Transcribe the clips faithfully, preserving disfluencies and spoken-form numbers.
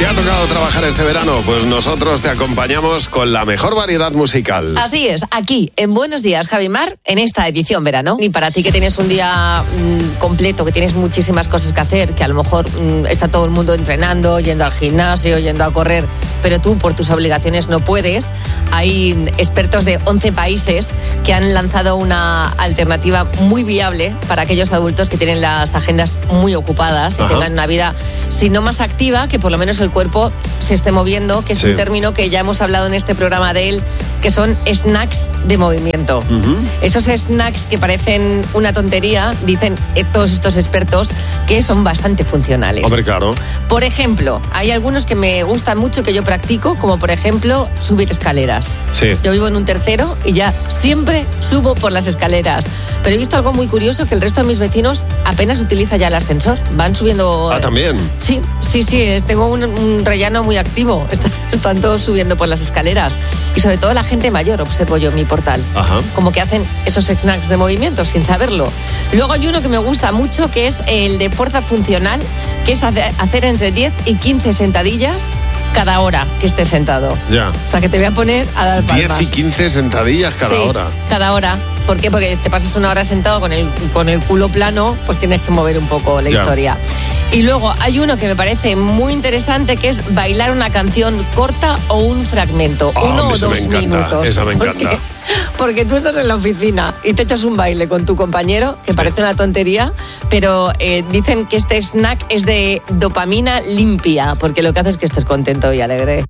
¿Te ha tocado trabajar este verano? Pues nosotros te acompañamos con la mejor variedad musical. Así es, aquí en Buenos Días, Javi Mar, en esta edición verano. Y para ti que tienes un día mmm, completo, que tienes muchísimas cosas que hacer, que a lo mejor mmm, está todo el mundo entrenando, yendo al gimnasio, yendo a correr, pero tú por tus obligaciones no puedes, hay expertos de once países que han lanzado una alternativa muy viable para aquellos adultos que tienen las agendas muy ocupadas y Ajá. tengan una vida, si no más activa, que por lo menos el cuerpo se esté moviendo, que es sí. un término que ya hemos hablado en este programa de él, que son snacks de movimiento. Uh-huh. Esos snacks que parecen una tontería, dicen todos estos expertos, que son bastante funcionales. Hombre, claro. Por ejemplo, hay algunos que me gustan mucho, que yo practico, como por ejemplo subir escaleras. Sí. Yo vivo en un tercero y ya siempre subo por las escaleras. Pero he visto algo muy curioso, que el resto de mis vecinos apenas utiliza ya el ascensor. Van subiendo... Ah, ¿también? Sí, sí, sí. Tengo un, un rellano muy activo. Están todos subiendo por las escaleras. Y sobre todo la gente mayor, observo yo en mi portal. Ajá. Como que hacen esos snacks de movimiento sin saberlo. Luego hay uno que me gusta mucho, que es el de fuerza funcional, que es hacer entre diez y quince sentadillas cada hora que estés sentado. Ya. O sea, que te voy a poner a dar palmas. diez y quince sentadillas cada sí, hora. cada hora. ¿Por qué? Porque te pasas una hora sentado con el, con el culo plano, pues tienes que mover un poco la ya. historia. Y luego hay uno que me parece muy interesante, que es bailar una canción corta o un fragmento. Oh, uno o dos me encanta, minutos. Esa me encanta. Porque, porque tú estás en la oficina y te echas un baile con tu compañero, que sí. parece una tontería, pero eh, dicen que este snack es de dopamina limpia, porque lo que hace es que estés contento y alegre.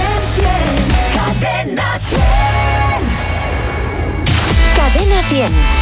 Cadena cien.